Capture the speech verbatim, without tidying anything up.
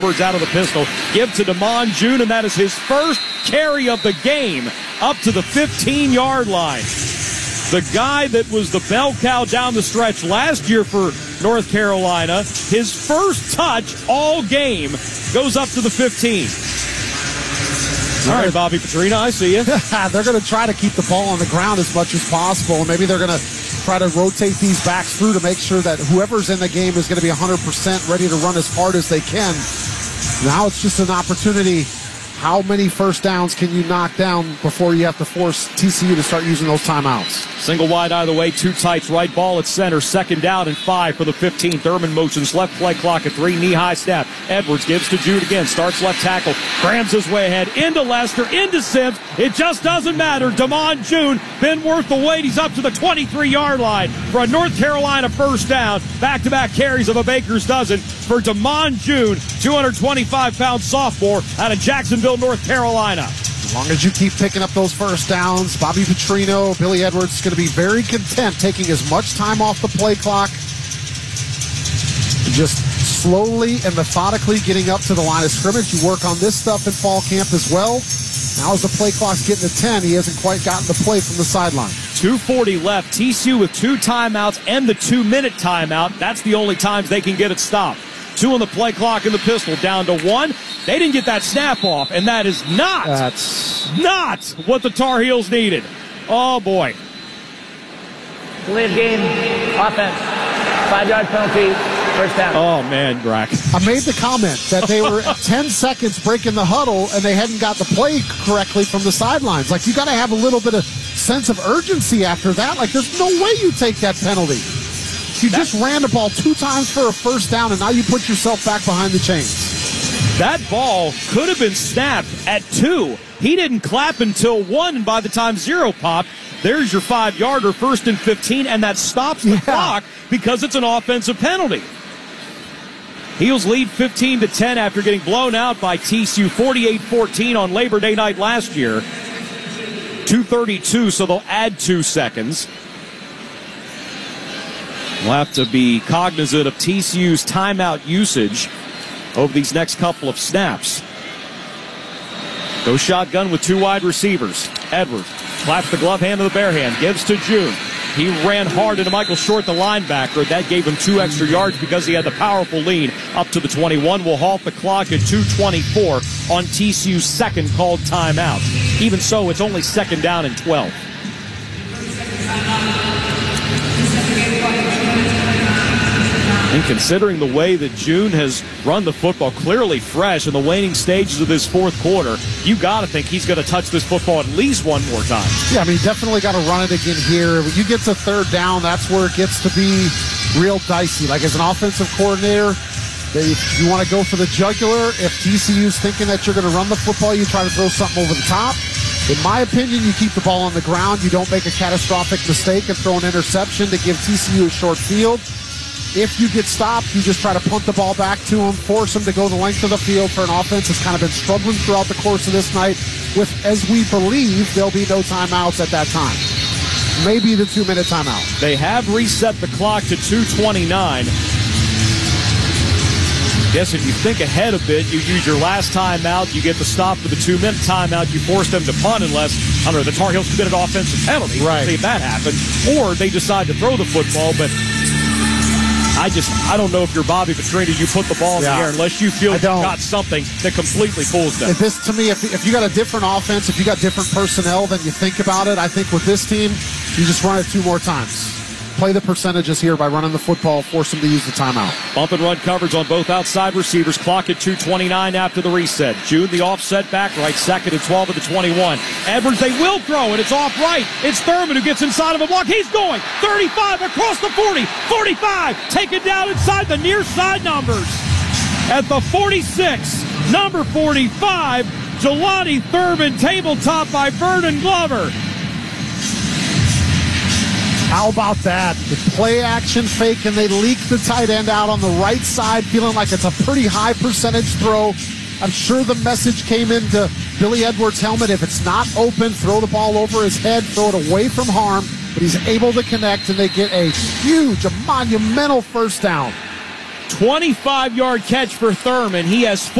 Out of the pistol, give to Damon June, and that is his first carry of the game up to the fifteen-yard line. The guy that was the bell cow down the stretch last year for North Carolina, his first touch all game goes up to the fifteen. All right, Bobby Petrino, I see you. They're going to try to keep the ball on the ground as much as possible, and maybe they're going to try to rotate these backs through to make sure that whoever's in the game is going to be one hundred percent ready to run as hard as they can. Now it's just an opportunity. How many first downs can you knock down before you have to force T C U to start using those timeouts? Single wide either way, two tights, right ball at center, second down and five for the fifteen. Thurman motions left play clock at three, knee-high snap. Edwards gives to Jude again, starts left tackle, grabs his way ahead, into Lester, into Sims. It just doesn't matter. Damon June been worth the wait. He's up to the twenty-three-yard line for a North Carolina first down. Back-to-back carries of a baker's dozen for Damon June, two hundred twenty-five pound sophomore out of Jacksonville, North Carolina. As long as you keep picking up those first downs, Bobby Petrino, Billy Edwards is going to be very content taking as much time off the play clock, just slowly and methodically getting up to the line of scrimmage. You work on this stuff in fall camp as well. Now as the play clock's getting to ten, he hasn't quite gotten the play from the sideline. two forty left. T C U with two timeouts and the two-minute timeout. That's the only times they can get it stopped. Two on the play clock in the pistol, down to one. They didn't get that snap off, and that is not, That's... not what the Tar Heels needed. Oh, boy. Late game, offense, five-yard penalty, first down. Oh, man, Grack. I made the comment that they were ten seconds breaking the huddle, and they hadn't got the play correctly from the sidelines. Like, you got to have a little bit of sense of urgency after that. Like, there's no way you take that penalty. You that, just ran the ball two times for a first down, and now you put yourself back behind the chains. That ball could have been snapped at two. He didn't clap until one, and by the time zero popped, there's your five-yarder, first and fifteen, and that stops the yeah. clock because it's an offensive penalty. Heels lead fifteen to ten after getting blown out by T C U forty-eight fourteen on Labor Day night last year. two thirty-two, so they'll add two seconds. We'll have to be cognizant of T C U's timeout usage over these next couple of snaps. Go shotgun with two wide receivers. Edwards claps the glove hand to the bare hand, gives to June. He ran hard into Michael Short, the linebacker. That gave him two extra yards because he had the powerful lead up to the twenty-one. Will halt the clock at two twenty-four on T C U's second called timeout. Even so, it's only second down and twelve. And considering the way that June has run the football, clearly fresh in the waning stages of this fourth quarter, you got to think he's going to touch this football at least one more time. Yeah, I mean, definitely got to run it again here. When you get to third down, that's where it gets to be real dicey. Like, as an offensive coordinator, if you want to go for the jugular, if T C U's thinking that you're going to run the football, you try to throw something over the top. In my opinion, you keep the ball on the ground. You don't make a catastrophic mistake and throw an interception to give T C U a short field. If you get stopped, you just try to punt the ball back to them, force them to go the length of the field for an offense that's kind of been struggling throughout the course of this night with, as we believe, there'll be no timeouts at that time. Maybe the two-minute timeout. They have reset the clock to two twenty-nine. Guess if you think ahead a bit, you use your last timeout, you get the stop for the two-minute timeout, you force them to punt unless, I don't know, the Tar Heels commit an offensive penalty. Right. See if that happens. Or they decide to throw the football, but I just, I don't know if you're Bobby Petrino, you put the ball in yeah. the air unless you feel you've got something that completely pulls them. If this, to me, if, if you got a different offense, if you got different personnel, then you think about it. I think with this team, you just run it two more times. Play the percentages here by running the football, force them to use the timeout. Bump and run coverage on both outside receivers. Clock at two twenty-nine after the reset. June, the offset back right, second and twelve at the twenty-one. Edwards, they will throw it. It's off right. It's Thurman who gets inside of a block. He's going thirty-five across the forty. forty-five, taken down inside the near side numbers. At the forty-six, number forty-five, Jelani Thurman, tabletop by Vernon Glover. How about that? The play action fake, and they leak the tight end out on the right side, feeling like it's a pretty high percentage throw. I'm sure the message came into Billy Edwards' helmet. If it's not open, throw the ball over his head, throw it away from harm. But he's able to connect, and they get a huge, a monumental first down. twenty-five yard catch for Thurman. He has four.